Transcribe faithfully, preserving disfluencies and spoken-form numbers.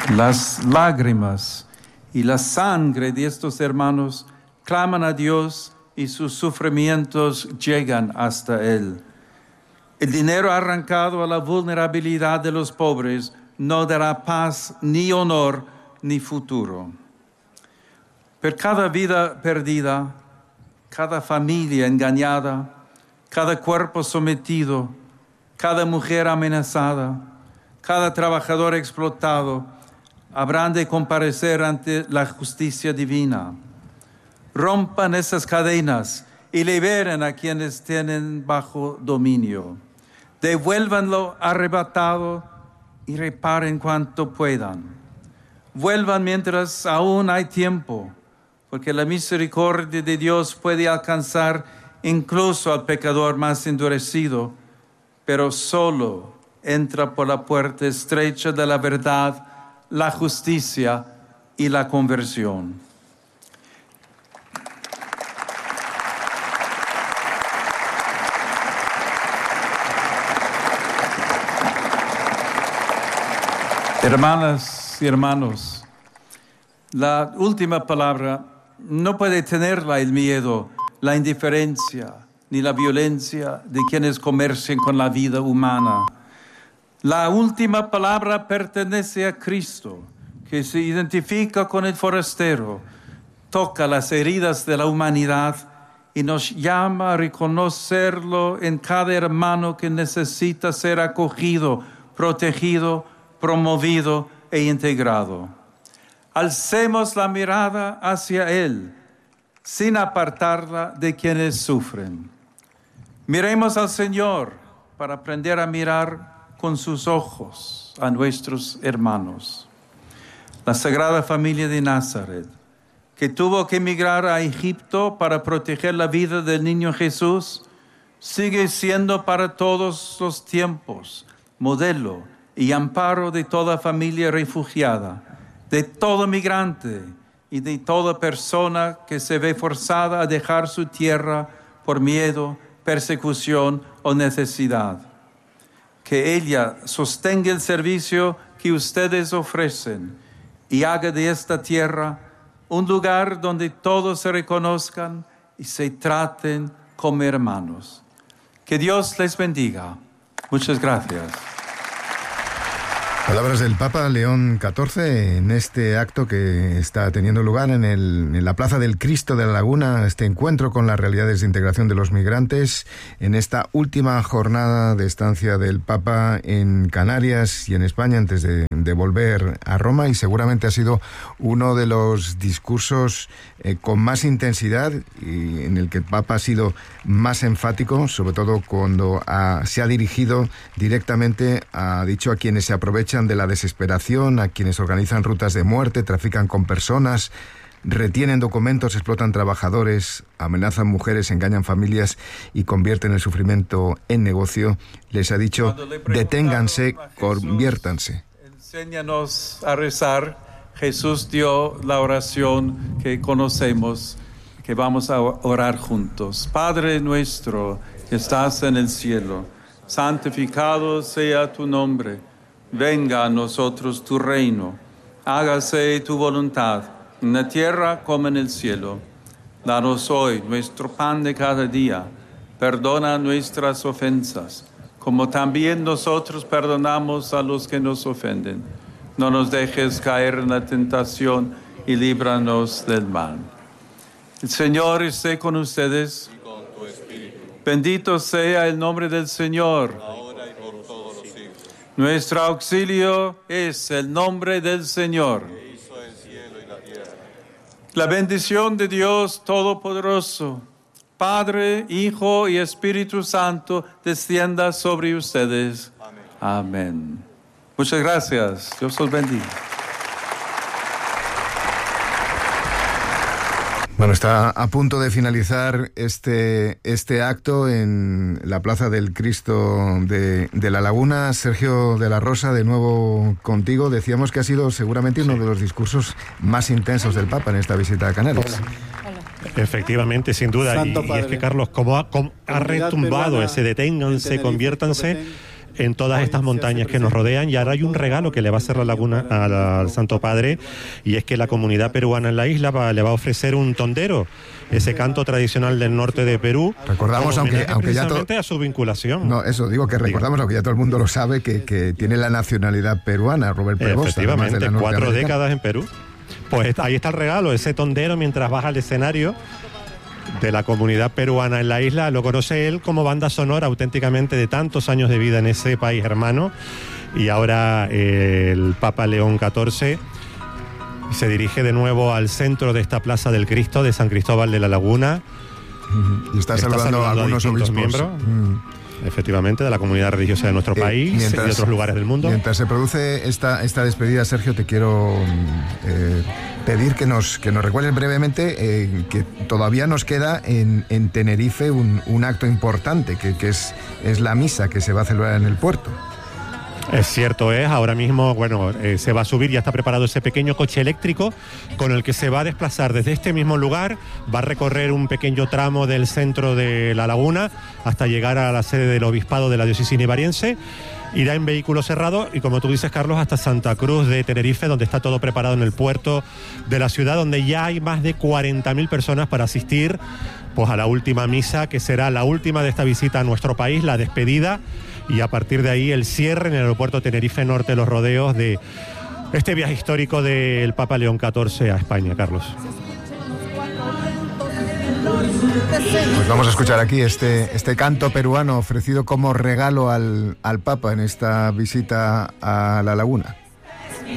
Las lágrimas y la sangre de estos hermanos claman a Dios y sus sufrimientos llegan hasta Él. El dinero arrancado a la vulnerabilidad de los pobres no dará paz, ni honor, ni futuro. Por cada vida perdida, cada familia engañada, cada cuerpo sometido, cada mujer amenazada, cada trabajador explotado, habrán de comparecer ante la justicia divina. Rompan esas cadenas y liberen a quienes tienen bajo dominio. Devuélvanlo arrebatado y reparen cuanto puedan. Vuelvan mientras aún hay tiempo, porque la misericordia de Dios puede alcanzar incluso al pecador más endurecido, pero solo entra por la puerta estrecha de la verdad, la justicia y la conversión. Hermanas y hermanos, la última palabra no puede tenerla el miedo, la indiferencia ni la violencia de quienes comercian con la vida humana. La última palabra pertenece a Cristo, que se identifica con el forastero, toca las heridas de la humanidad y nos llama a reconocerlo en cada hermano que necesita ser acogido, protegido, promovido e integrado. Alcemos la mirada hacia Él, sin apartarla de quienes sufren. Miremos al Señor para aprender a mirar con sus ojos a nuestros hermanos. La Sagrada Familia de Nazaret, que tuvo que emigrar a Egipto para proteger la vida del niño Jesús, sigue siendo para todos los tiempos modelo y amparo de toda familia refugiada, de todo migrante y de toda persona que se ve forzada a dejar su tierra por miedo, persecución o necesidad. Que ella sostenga el servicio que ustedes ofrecen y haga de esta tierra un lugar donde todos se reconozcan y se traten como hermanos. Que Dios les bendiga. Muchas gracias. Palabras del Papa León catorce en este acto que está teniendo lugar en, el, en la Plaza del Cristo de la Laguna, este encuentro con las realidades de integración de los migrantes, en esta última jornada de estancia del Papa en Canarias y en España antes de, de volver a Roma, y seguramente ha sido uno de los discursos eh, con más intensidad y en el que el Papa ha sido más enfático, sobre todo cuando ha, se ha dirigido directamente, ha dicho, a quienes se aprovechan de la desesperación, a quienes organizan rutas de muerte, trafican con personas, retienen documentos, explotan trabajadores, amenazan mujeres, engañan familias y convierten el sufrimiento en negocio. Les ha dicho, deténganse, conviértanse. Enséñanos a rezar. Jesús dio la oración que conocemos, que vamos a orar juntos. Padre nuestro que estás en el cielo, santificado sea tu nombre. Venga a nosotros tu reino, hágase tu voluntad, en la tierra como en el cielo. Danos hoy nuestro pan de cada día, perdona nuestras ofensas, como también nosotros perdonamos a los que nos ofenden. No nos dejes caer en la tentación y líbranos del mal. El Señor esté con ustedes. Y con tu espíritu. Bendito sea el nombre del Señor. Ahora y por todos los siglos. Nuestro auxilio es el nombre del Señor. Que hizo el cielo y la tierra. La bendición de Dios Todopoderoso, Padre, Hijo y Espíritu Santo, descienda sobre ustedes. Amén. Amén. Muchas gracias. Dios los bendiga. Bueno, está a punto de finalizar este, este acto en la Plaza del Cristo de, de la Laguna. Sergio de la Rosa, de nuevo contigo. Decíamos que ha sido seguramente uno de los discursos más intensos del Papa en esta visita a Canarias. Efectivamente, sin duda. Y, y es que, Carlos, como ha, como ha retumbado ese deténganse, conviértanse, en todas estas montañas que nos rodean. Y ahora hay un regalo que le va a hacer la laguna al, al Santo Padre, y es que la comunidad peruana en la isla va, le va a ofrecer un tondero, ese canto tradicional del norte de Perú. Recordamos, aunque, aunque ya todo... a su vinculación. No, eso digo que recordamos, aunque ya todo el mundo lo sabe, que, que tiene la nacionalidad peruana, Robert Prevost. Efectivamente, de cuatro décadas en Perú. Pues ahí está el regalo, ese tondero mientras baja al escenario de la comunidad peruana en la isla. Lo conoce él como banda sonora auténticamente de tantos años de vida en ese país hermano. Y ahora eh, el Papa León catorce se dirige de nuevo al centro de esta Plaza del Cristo de San Cristóbal de la Laguna. Y está, está saludando, saludando a algunos a obispos. Miembros, mm. efectivamente, de la comunidad religiosa de nuestro eh, país mientras, y de otros lugares del mundo. Mientras se produce esta, esta despedida, Sergio, te quiero eh, pedir que nos, que nos recuerdes brevemente eh, que todavía nos queda en, en Tenerife un, un acto importante, que, que es, es la misa que se va a celebrar en el puerto. Es cierto, es. Ahora mismo, bueno, eh, se va a subir, ya está preparado ese pequeño coche eléctrico con el que se va a desplazar desde este mismo lugar, va a recorrer un pequeño tramo del centro de la laguna hasta llegar a la sede del obispado de la diócesis nivariense. Irá en vehículo cerrado y, como tú dices, Carlos, hasta Santa Cruz de Tenerife, donde está todo preparado en el puerto de la ciudad, donde ya hay más de cuarenta mil personas para asistir pues a la última misa, que será la última de esta visita a nuestro país, la despedida, y a partir de ahí el cierre en el aeropuerto Tenerife Norte, Los Rodeos, de este viaje histórico del Papa León catorce a España, Carlos. Pues vamos a escuchar aquí este, este canto peruano ofrecido como regalo al, al Papa en esta visita a la laguna.